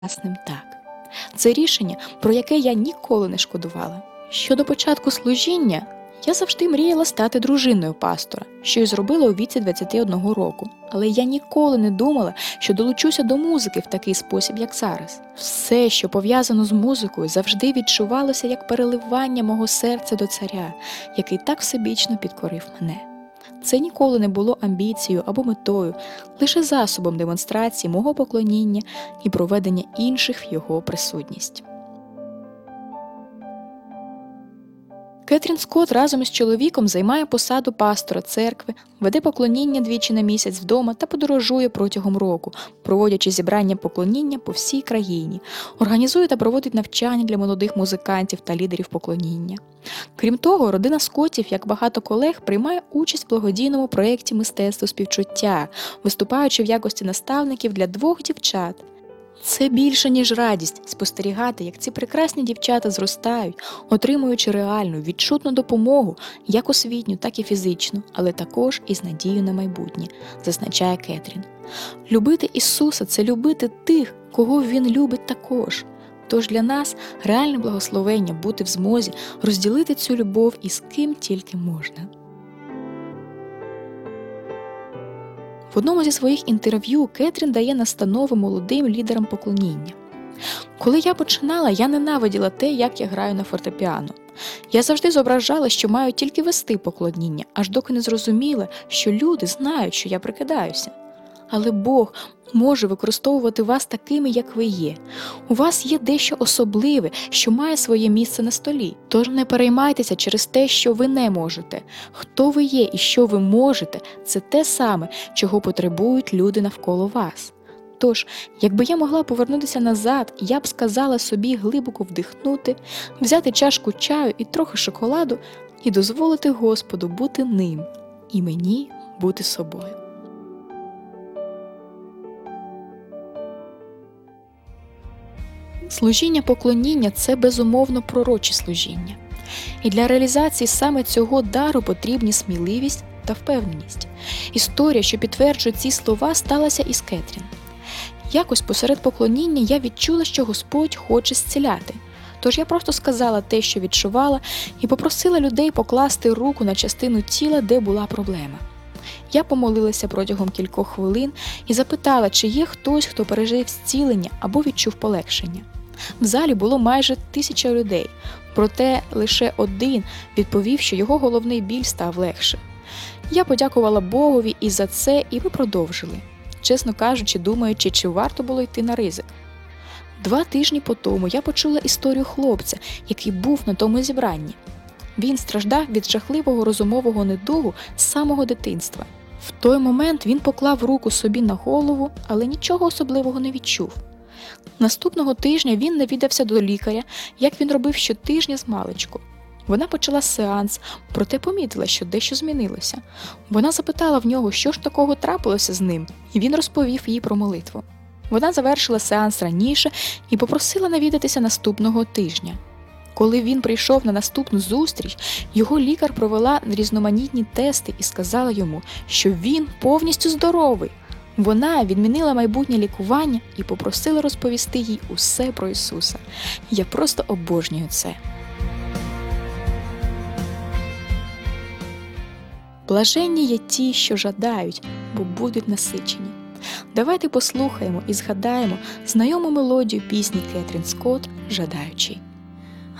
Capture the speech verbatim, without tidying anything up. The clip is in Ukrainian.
прекрасним так. Це рішення, про яке я ніколи не шкодувала. Щодо початку служіння, я завжди мріяла стати дружиною пастора, що й зробила у віці двадцяти одного року. Але я ніколи не думала, що долучуся до музики в такий спосіб, як зараз. Все, що пов'язано з музикою, завжди відчувалося як переливання мого серця до царя, який так всебічно підкорив мене. Це ніколи не було амбіцією або метою, лише засобом демонстрації мого поклоніння і проведення інших в його присутність. Кетрін Скотт разом із чоловіком займає посаду пастора церкви, веде поклоніння двічі на місяць вдома та подорожує протягом року, проводячи зібрання поклоніння по всій країні, організує та проводить навчання для молодих музикантів та лідерів поклоніння. Крім того, родина Скоттів, як багато колег, приймає участь в благодійному проєкті «Мистецтво співчуття», виступаючи в якості наставників для двох дівчат. Це більше, ніж радість – спостерігати, як ці прекрасні дівчата зростають, отримуючи реальну, відчутну допомогу, як освітню, так і фізичну, але також із надією на майбутнє, зазначає Кетрін. Любити Ісуса – це любити тих, кого Він любить також. Тож для нас реальне благословення бути в змозі розділити цю любов із ким тільки можна. В одному зі своїх інтерв'ю Кетрін дає настанови молодим лідерам поклоніння. «Коли я починала, я ненавиділа те, як я граю на фортепіано. Я завжди зображала, що маю тільки вести поклоніння, аж доки не зрозуміла, що люди знають, що я прикидаюся. Але Бог може використовувати вас такими, як ви є. У вас є дещо особливе, що має своє місце на столі. Тож не переймайтеся через те, що ви не можете. Хто ви є і що ви можете – це те саме, чого потребують люди навколо вас. Тож, якби я могла повернутися назад, я б сказала собі глибоко вдихнути, взяти чашку чаю і трохи шоколаду і дозволити Господу бути ним, і мені бути собою». Служіння поклоніння – це безумовно пророче служіння. І для реалізації саме цього дару потрібні сміливість та впевненість. Історія, що підтверджує ці слова, сталася із Кетрін. Якось посеред поклоніння я відчула, що Господь хоче зціляти. Тож я просто сказала те, що відчувала, і попросила людей покласти руку на частину тіла, де була проблема. Я помолилася протягом кількох хвилин і запитала, чи є хтось, хто пережив зцілення або відчув полегшення. В залі було майже тисяча людей, проте лише один відповів, що його головний біль став легше. Я подякувала Богові і за це, і ми продовжили, чесно кажучи, думаючи, чи варто було йти на ризик. Два тижні по тому я почула історію хлопця, який був на тому зібранні. Він страждав від жахливого розумового недугу з самого дитинства. В той момент він поклав руку собі на голову, але нічого особливого не відчув. Наступного тижня він навідався до лікаря, як він робив щотижня змалечку. Вона почала сеанс, проте помітила, що дещо змінилося. Вона запитала в нього, що ж такого трапилося з ним, і він розповів їй про молитву. Вона завершила сеанс раніше і попросила навідатися наступного тижня. Коли він прийшов на наступну зустріч, його лікар провела різноманітні тести і сказала йому, що він повністю здоровий. Вона відмінила майбутнє лікування і попросила розповісти їй усе про Ісуса. Я просто обожнюю це. Блаженні є ті, що жадають, бо будуть насичені. Давайте послухаємо і згадаємо знайому мелодію пісні Кетрін Скотт «Жадаючий».